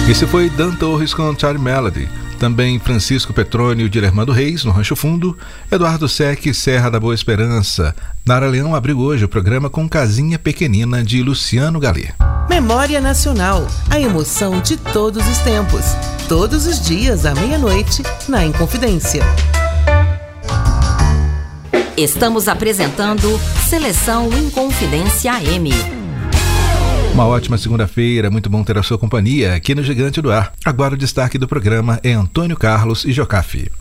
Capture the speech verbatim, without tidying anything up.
Esse foi Dan Torres com Charlie Melody. Também Francisco Petrônio de Lermando Reis, no Rancho Fundo. Eduardo Sec, Serra da Boa Esperança. Nara Leão abriu hoje o programa com Casinha Pequenina, de Luciano Galê. Memória Nacional, a emoção de todos os tempos. Todos os dias, à meia-noite, na Inconfidência. Estamos apresentando Seleção Inconfidência A M. Uma ótima segunda-feira, muito bom ter a sua companhia aqui no Gigante do Ar. Agora o destaque do programa é Antônio Carlos e Jocafe.